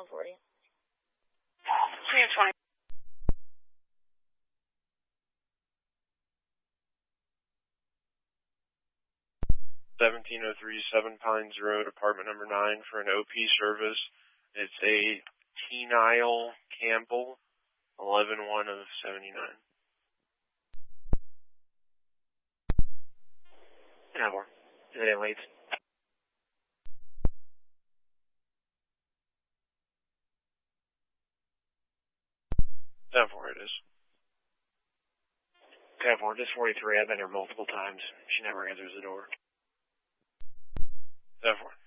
140. She has 20. 1703 Seven Pines Road, apartment number 9, for an OP service. It's a T-Nile Campbell, 11-1 of 79. An hour. Is it in Leeds? 10-4 it is. 10-4, this 43. I've been here multiple times. She never answers the door. 10-4.